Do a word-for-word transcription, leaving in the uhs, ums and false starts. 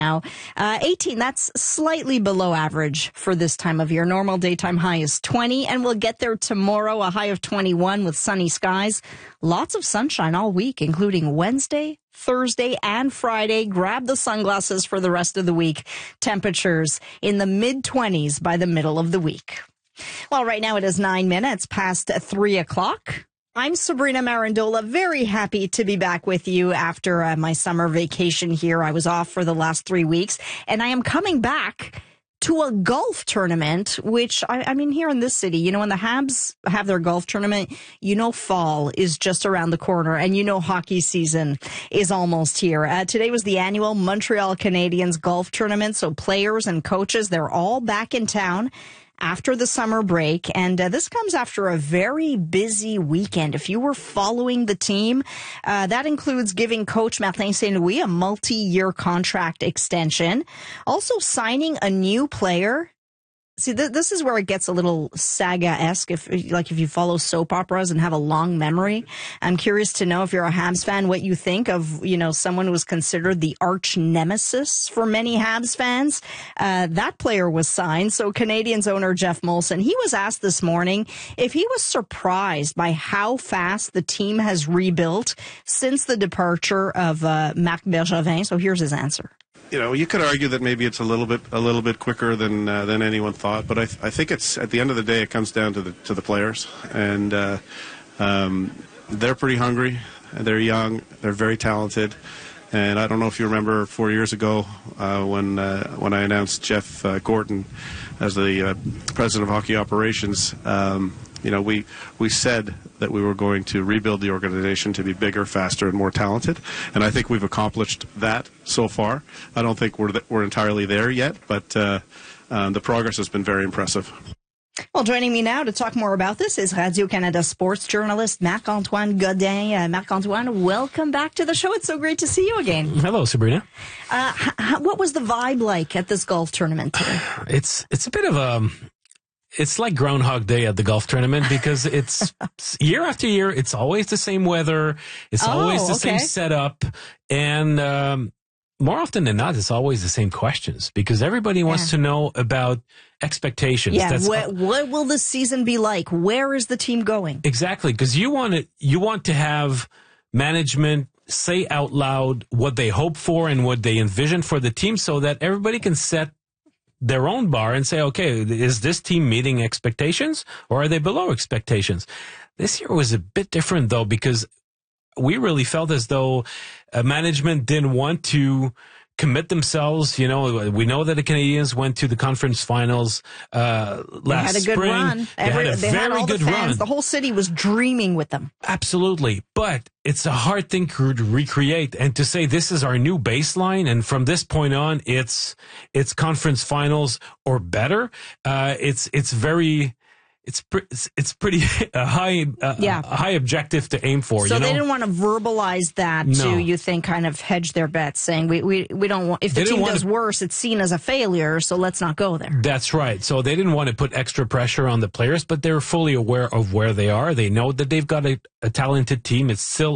now. Uh, eighteen, that's slightly below average for this time of year. Normal daytime high is twenty, and we'll get there tomorrow, a high of twenty-one with sunny skies. Lots of sunshine all week, including Wednesday, Thursday, and Friday. Grab the sunglasses for the rest of the week. Temperatures in the mid-twenties by the middle of the week. Well, right now it is nine minutes past three o'clock. I'm Sabrina Marandola, very happy to be back with you after uh, my summer vacation here. I was off for the last three weeks, and I am coming back to a golf tournament, which, I, I mean, here in this city, you know, when the Habs have their golf tournament, you know fall is just around the corner, and you know hockey season is almost here. Uh, today was the annual Montreal Canadiens golf tournament, so players and coaches, they're all back in town after the summer break, and uh, this comes after a very busy weekend. If you were following the team, uh, that includes giving coach Martin Saint-Louis a multi-year contract extension, also signing a new player. See, th- this is where it gets a little saga-esque, if like if you follow soap operas and have a long memory. I'm curious to know, if you're a Habs fan, what you think of, you know, someone who was considered the arch nemesis for many Habs fans. Uh, that player was signed. So Canadiens owner Jeff Molson, he was asked this morning if he was surprised by how fast the team has rebuilt since the departure of uh, Marc Bergevin. So here's his answer. You know, you could argue that maybe it's a little bit a little bit quicker than uh, than anyone thought, but I, th- I think it's at the end of the day it comes down to the to the players, and uh, um, they're pretty hungry, they're young, they're very talented, and I don't know if you remember four years ago uh, when uh, when I announced Jeff uh, Gorton as the uh, president of hockey operations. Um, You know, we, we said that we were going to rebuild the organization to be bigger, faster, and more talented, and I think we've accomplished that so far. I don't think we're th- we're entirely there yet, but uh, uh, the progress has been very impressive. Well, joining me now to talk more about this is Radio-Canada sports journalist Marc-Antoine Godin. Uh, Marc-Antoine, welcome back to the show. It's so great to see you again. Hello, Sabrina. Uh, h- what was the vibe like at this golf tournament today? It's it's a bit of a... It's like Groundhog Day at the golf tournament, because it's year after year, it's always the same weather. It's oh, always the okay. same setup. And um, more often than not, it's always the same questions, because everybody wants yeah. to know about expectations. Yeah, That's what, what will the season be like? Where is the team going? Exactly, because you want to, you want to have management say out loud what they hope for and what they envision for the team, so that everybody can set their own bar and say, okay, is this team meeting expectations, or are they below expectations? This year was a bit different, though, because we really felt as though uh, management didn't want to commit themselves. You know, we know that the Canadiens went to the conference finals uh, last They had a good spring. run. They Every, had a they very had all good the fans. run. The whole city was dreaming with them. Absolutely. But it's a hard thing to recreate, and to say this is our new baseline, and from this point on, it's it's conference finals or better. Uh, it's it's very. It's, pre- it's it's pretty a high uh, yeah. a high objective to aim for. So you know? they didn't want to verbalize that No. to, you think, kind of hedge their bets, saying we we, we don't want, if the They didn't team want does to- worse, it's seen as a failure, so let's not go there. That's right. So they didn't want to put extra pressure on the players, but they're fully aware of where they are. They know that they've got a, a talented team. It's still